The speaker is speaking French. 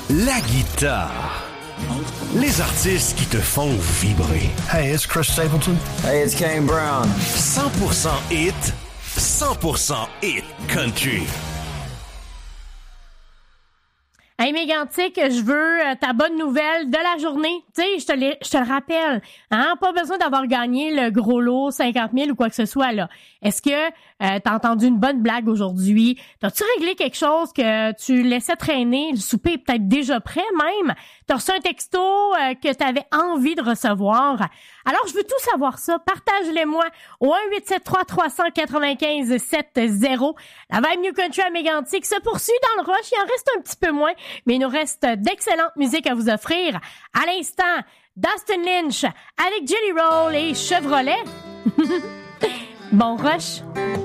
la guitare. Les artistes qui te font vibrer. Hey, it's Chris Stapleton. Hey, it's Kane Brown. 100% hit, 100% hit country. Hey Mégantic, je veux ta bonne nouvelle de la journée. Tu sais, je te le rappelle, hein, pas besoin d'avoir gagné le gros lot 50 000 ou quoi que ce soit là. Est-ce que t'as entendu une bonne blague aujourd'hui? T'as-tu réglé quelque chose que tu laissais traîner? Le souper est peut-être déjà prêt même. T'as reçu un texto que t'avais envie de recevoir. Alors, je veux tout savoir ça. Partage-les-moi au 1-873-395-70. La Vibe New Country à Mégantic se poursuit dans le rush. Il en reste un petit peu moins, mais il nous reste d'excellente musique à vous offrir. À l'instant, Dustin Lynch avec Jelly Roll et Chevrolet. Bon rush!